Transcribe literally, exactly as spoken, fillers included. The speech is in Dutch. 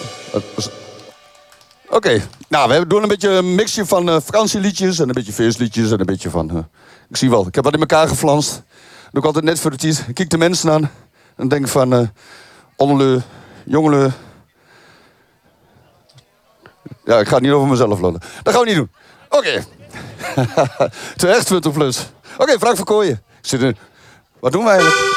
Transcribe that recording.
Oké, okay. Nou, we doen een beetje een mixje van uh, vakantieliedjes en een beetje feestliedjes en een beetje van... Uh, ik zie wel, ik heb wat in elkaar geflanst. Dat doe ik altijd net voor de tijd. Ik kijk de mensen aan en denk van... Uh, Onneleu, jongeleu... Ja, ik ga het niet over mezelf lullen. Dat gaan we niet doen. Oké. Okay. tweeëntwintig plus. Oké, okay, Frank van Kooijen. Ik zit in... Wat doen we eigenlijk?